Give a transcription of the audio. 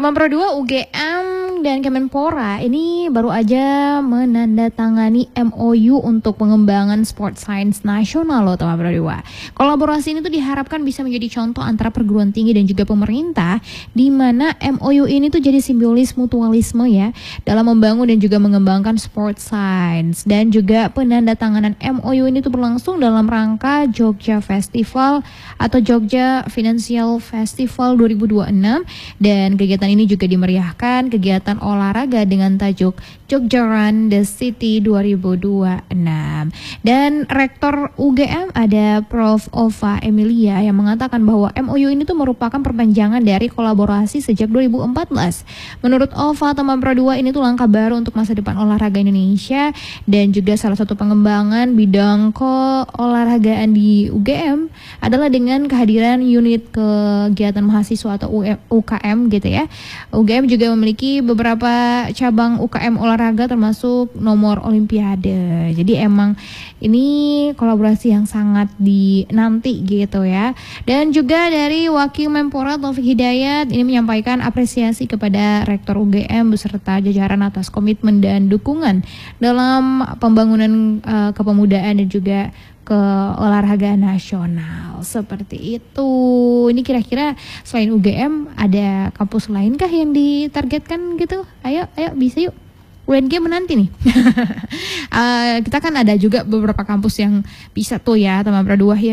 Teman Pro 2 UGM dan Kemenpora ini baru aja menandatangani MOU untuk pengembangan sport science nasional loh teman Pro 2. Kolaborasi ini tuh diharapkan bisa menjadi contoh antara perguruan tinggi dan juga pemerintah, di mana MOU ini tuh jadi simbolis mutualisme ya dalam membangun dan juga mengembangkan sport science. Dan juga penandatanganan MOU ini tuh berlangsung dalam rangka Jogja Festival atau Jogja Financial Festival 2026, dan kegiatan ini juga dimeriahkan kegiatan olahraga dengan tajuk Jogja Run the City 2026. Dan Rektor UGM ada Prof. Ova Emilia yang mengatakan bahwa MOU ini tuh merupakan perpanjangan dari kolaborasi sejak 2014. Menurut Ova, teman Pro 2 ini tuh langkah baru untuk masa depan olahraga Indonesia, dan juga salah satu pengembangan bidang keolahragaan di UGM adalah dengan kehadiran unit kegiatan mahasiswa atau UKM gitu ya. UGM juga memiliki beberapa cabang UKM olahraga termasuk nomor olimpiade. Jadi emang ini kolaborasi yang sangat dinanti gitu ya. Dan juga dari Wakil Menpora Taufik Hidayat ini menyampaikan apresiasi kepada Rektor UGM beserta jajaran atas komitmen dan dukungan dalam pembangunan kepemudaan dan juga ke olahraga nasional seperti itu. Ini kira-kira selain UGM ada kampus lainkah yang ditargetkan gitu? Ayo bisa yuk. UNG menanti nih. Kita kan ada juga beberapa kampus yang bisa tuh ya teman Pro 2 ya.